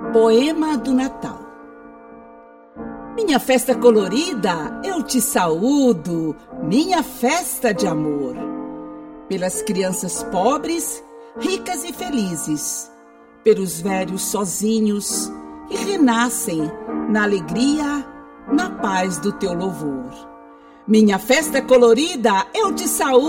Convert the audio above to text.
Poema do Natal. Minha festa colorida, eu te saúdo, minha festa de amor. Pelas crianças pobres, ricas e felizes, pelos velhos sozinhos que renascem na alegria, na paz do teu louvor. Minha festa colorida, eu te saúdo.